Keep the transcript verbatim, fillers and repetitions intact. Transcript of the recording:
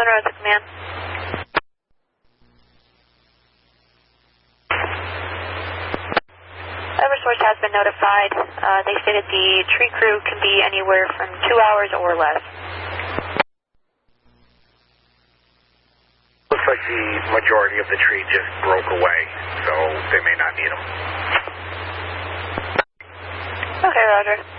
Monroe to command. Eversource has been notified. Uh, they stated the tree crew can be anywhere from two hours or less. Looks like the majority of the tree just broke away, so they may not need them. Okay, Roger.